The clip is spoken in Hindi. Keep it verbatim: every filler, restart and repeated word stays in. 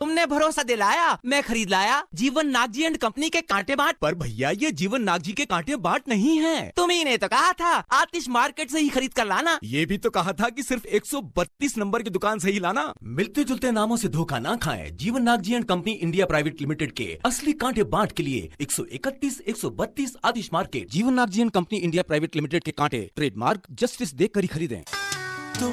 तुमने भरोसा दिलाया, मैं खरीद लाया जीवन नागजी एंड कंपनी के कांटे बाट। पर भैया ये जीवन नागजी के कांटे बाट नहीं है। तुम्ही ने तो कहा था आतिश मार्केट से ही खरीद कर लाना। ये भी तो कहा था कि सिर्फ एक सौ बत्तीस नंबर की दुकान से ही लाना। मिलते जुलते नामों से धोखा ना खाएं। जीवन Nagji and company India private limited के असली कांटे बाट के लिए एक सौ इकतीस, एक सौ बत्तीस आतिश मार्केट। जीवन Nagji and company India private limited के कांटे ट्रेडमार्क जस्टिस देख कर ही खरीदें।